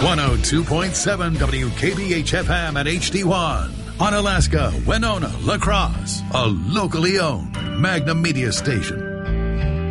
102.7 WKBH-FM at HD1. On Alaska, Winona, La Crosse, a locally owned Magna Media station.